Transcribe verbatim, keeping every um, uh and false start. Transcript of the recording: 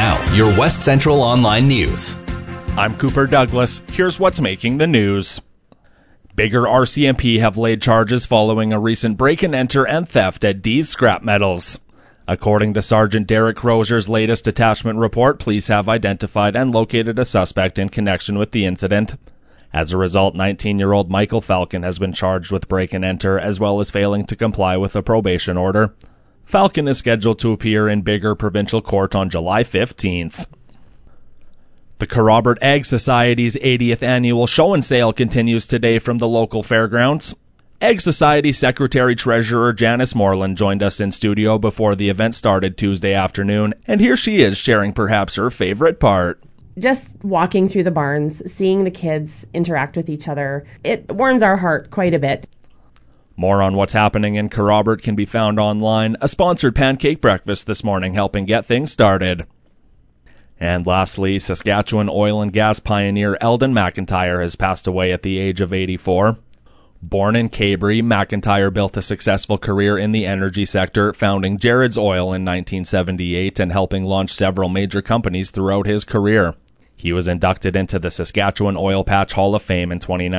now, your West Central Online News. I'm Cooper Douglas. Here's what's making the news. Bigger R C M P have laid charges following a recent break-and-enter and theft at D's Scrap Metals. According to Sergeant Derek Crozier's latest detachment report, police have identified and located a suspect in connection with the incident. As a result, nineteen-year-old Michael Falcon has been charged with break-and-enter as well as failing to comply with a probation order. Falcon is scheduled to appear in Bigger Provincial Court on July fifteenth. The Kerrobert Ag Society's eightieth annual show and sale continues today from the local fairgrounds. Ag Society Secretary-Treasurer Janice Moreland joined us in studio before the event started Tuesday afternoon, and here she is sharing perhaps her favorite part. Just walking through the barns, seeing the kids interact with each other, it warms our heart quite a bit. More on what's happening in Kerrobert can be found online. A sponsored pancake breakfast this morning helping get things started. And lastly, Saskatchewan oil and gas pioneer Eldon McIntyre has passed away at the age of eighty-four. Born in Cabri, McIntyre built a successful career in the energy sector, founding Jared's Oil in nineteen seventy-eight and helping launch several major companies throughout his career. He was inducted into the Saskatchewan Oil Patch Hall of Fame in twenty nineteen.